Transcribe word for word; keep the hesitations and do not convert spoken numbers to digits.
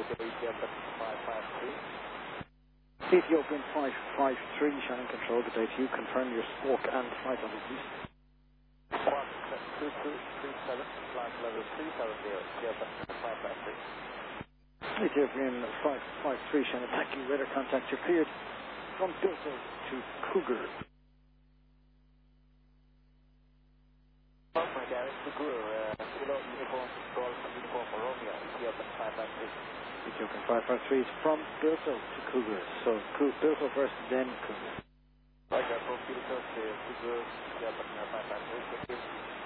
Ethiopian five five three. Ethiopian five five three, Shannon Control, good day to you. Confirm your squawk and flight level, please. one two two three seven, flight level three seven zero, Ethiopian five five three. Ethiopian five five three, Shannon, thank you. Radar contact, you're cleared from Bilso to Cougar. My Gary, Cougar, uh, Kilo Uniform, Golf Uniform Romeo, Ethiopian five five three. Ethiopian five five three is from Bilso to Cougar. So Bilso first, then Cougar. Roger, from Bilso to Cougar, Ethiopian five five three.